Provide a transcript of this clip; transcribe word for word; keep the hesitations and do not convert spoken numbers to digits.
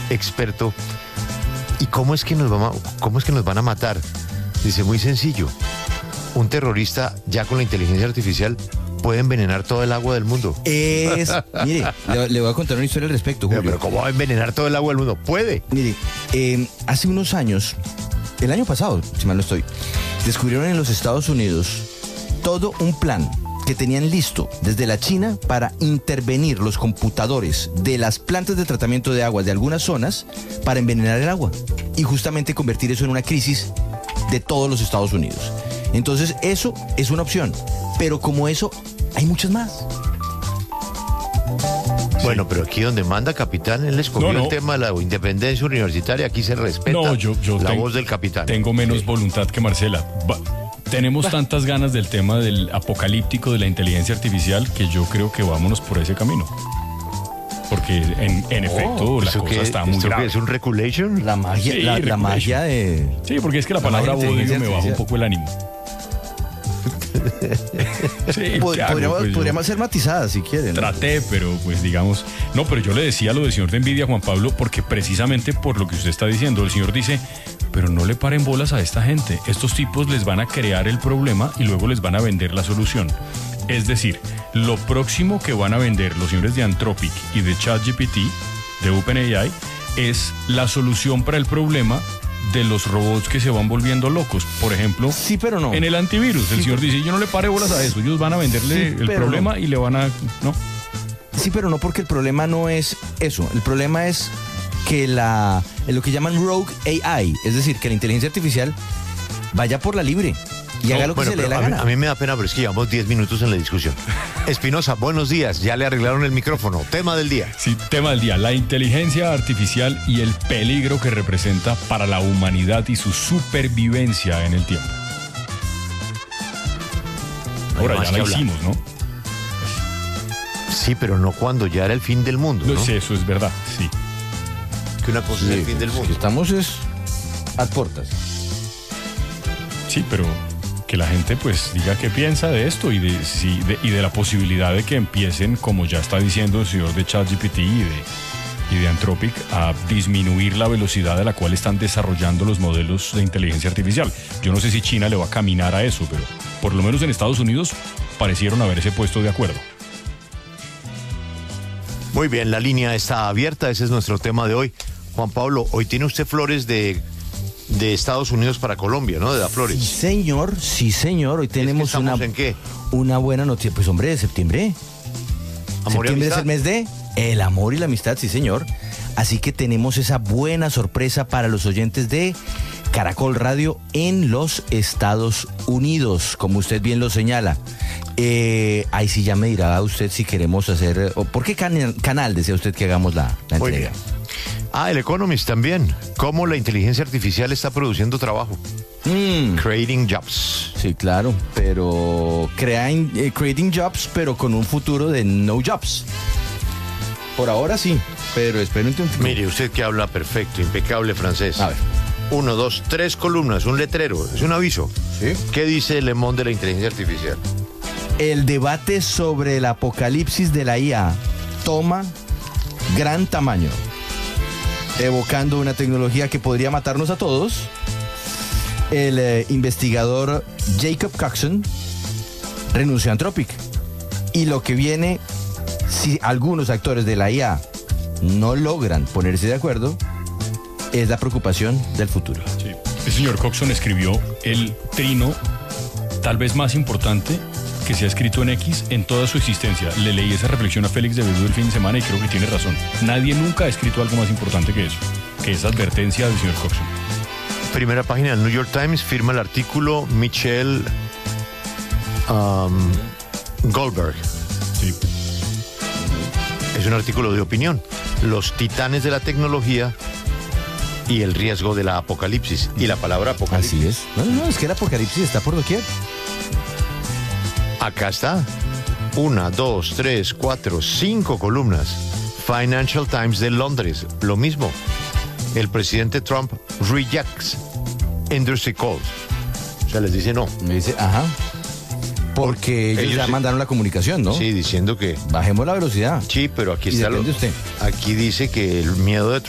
experto. ¿Y cómo es que nos van a, cómo es que nos van a matar? Dice, muy sencillo. Un terrorista ya con la inteligencia artificial puede envenenar todo el agua del mundo. Es, mire, le, le voy a contar una historia al respecto, Julio. Pero, pero ¿cómo va a envenenar todo el agua del mundo? Puede. Mire, eh, hace unos años, el año pasado, si mal no estoy, descubrieron en los Estados Unidos todo un plan que tenían listo desde la China para intervenir los computadores de las plantas de tratamiento de aguas de algunas zonas para envenenar el agua y justamente convertir eso en una crisis de todos los Estados Unidos. Entonces eso es una opción, pero como eso hay muchas más. Bueno, pero aquí donde manda capitán, él escogió No, no. el tema de la independencia universitaria, aquí se respeta No, yo, yo la tengo- voz del capitán. Tengo menos Sí. voluntad que Marcela. Va- tenemos tantas ganas del tema del apocalíptico de la inteligencia artificial que yo creo que vámonos por ese camino. Porque en, en efecto la ¿Eso cosa qué- está muy esto qué grave. es un regulation? La magia, Sí, la, la regulation. magia de... Sí, porque es que la La palabra magia de odio inteligencia me baja un artificial. poco el ánimo. Sí, Pod- ¿qué hago? podríamos, Pues yo podríamos ser matizadas si quieren. ¿no? Traté, pero pues digamos... No, pero yo le decía lo del señor de envidia, Juan Pablo, porque precisamente por lo que usted está diciendo, el señor dice, pero no le paren bolas a esta gente. Estos tipos les van a crear el problema y luego les van a vender la solución. Es decir, lo próximo que van a vender los señores de Anthropic y de ChatGPT, de OpenAI, es la solución para el problema de los robots que se van volviendo locos. Por ejemplo, Sí, pero no. en el antivirus, el Sí, señor pero- dice, yo no le pare bolas a eso, ellos van a venderle Sí, el pero problema no. y le van a... ¿no? Sí, pero no, porque el problema no es eso. El problema es que la, lo que llaman rogue A I, es decir, que la inteligencia artificial vaya por la libre y No, haga lo que Bueno, se le dé pero la a, mí, gana. a mí me da pena, pero es que llevamos diez minutos en la discusión. Espinosa, buenos días. Ya le arreglaron el micrófono. Tema del día. Sí, tema del día, la inteligencia artificial y el peligro que representa para la humanidad y su supervivencia en el tiempo. Ahora más ya la que hablar. hicimos, ¿no? Sí, pero no cuando ya era el fin del mundo, No ¿no? sé, eso es verdad, sí. Que una cosa es el fin del Que mundo. estamos es a puertas. Sí, pero que la gente pues diga qué piensa de esto y de, sí, de- y de la posibilidad de que empiecen, como ya está diciendo el señor de ChatGPT y de, y de Anthropic, a disminuir la velocidad a la cual están desarrollando los modelos de inteligencia artificial. Yo no sé si China le va a caminar a eso, pero por lo menos en Estados Unidos parecieron haberse puesto de acuerdo. Muy bien, la línea está abierta. Ese es nuestro tema de hoy. Juan Pablo, hoy tiene usted flores de, de Estados Unidos para Colombia, ¿no? De da Sí, flores. señor, sí, señor. Hoy tenemos estamos una, en qué? una buena noticia. Pues, hombre, de septiembre. Amor y septiembre es amistad. el mes de el amor y la amistad, sí, señor. Así que tenemos esa buena sorpresa para los oyentes de Caracol Radio en los Estados Unidos, como usted bien lo señala. Eh, ahí sí ya me dirá usted si queremos hacer... o ¿por qué can- canal desea usted que hagamos la, la Muy entrega? bien. Ah, el Economist también. Cómo la inteligencia artificial está produciendo trabajo. Mm, Creating jobs. sí, claro, pero crean, eh, creating jobs, pero con un futuro de no jobs. Por ahora sí, pero espero un tiempo. Mire, usted que habla perfecto, impecable francés. A ver. Uno, dos, tres columnas, un letrero, es un aviso. Sí. ¿Qué dice Le Monde de la inteligencia artificial? El debate sobre el apocalipsis de la I A toma gran tamaño, evocando una tecnología que podría matarnos a todos. El eh, investigador Jacob Coxon renunció a Anthropic. Y lo que viene, si algunos actores de la I A no logran ponerse de acuerdo, es la preocupación del futuro. Sí. El señor Coxon escribió el trino tal vez más importante que se ha escrito en X en toda su existencia. Le leí esa reflexión a Félix de Verdú el fin de semana y creo que tiene razón. Nadie nunca ha escrito algo más importante que eso, que esa advertencia del señor Coxon. Primera página del New York Times, firma el artículo Michelle um, Goldberg. Sí. Es un artículo de opinión. Los titanes de la tecnología y el riesgo de la apocalipsis. Y la palabra apocalipsis. Así es. No, no, es que el apocalipsis está por doquier. Acá está. Una, dos, tres, cuatro, cinco columnas. Financial Times de Londres. Lo mismo. El presidente Trump rejects industry calls. O sea, les dice no. Me dice, ajá. Porque ellos, Ellos ya sí- mandaron la comunicación, ¿no? Sí, diciendo que Bajemos la velocidad. sí, pero aquí Y está lo, depende usted. aquí dice que el miedo de